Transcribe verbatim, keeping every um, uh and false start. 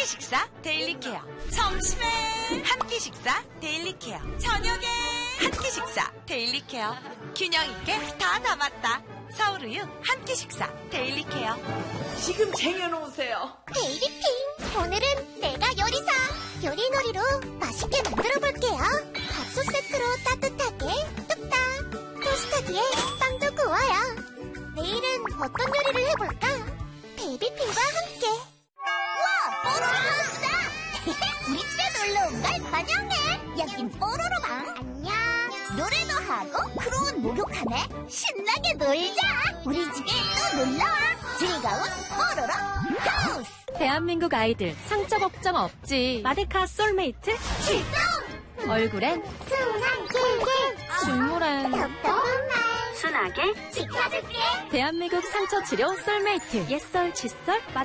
끼 식사 데일리 케어. 점심에 한 끼 식사 데일리 케어. 저녁에 한 끼 식사 데일리 케어. 균형 있게 다 담았다. 서울우유 한 끼 식사 데일리 케어. 지금 쟁여놓으세요. 베이비핑, 오늘은 내가 요리사 요리놀이로 맛있게 만들어볼게요. 밥솥 세트로 따뜻하게 뚝딱, 토스터기에 빵도 구워요. 내일은 어떤 요리를 해볼까? 베이비핑과 함께. 우와, 뽀로로 하우스다. 우리 집에 놀러온 걸 환영해. 여긴 뽀로로방. 안녕. 노래도 하고 크로운 목욕하네. 신나게 놀자. 우리 집에 또 놀러와. 즐거운 뽀로로 하우스. 대한민국 아이들 상처 걱정 없지. 마데카 솔메이트 출동. 얼굴엔 순한 길게. 중물엔 답답한 말 순하게 지켜줄게. 대한민국 상처 치료 솔메이트. 옛설 칫솔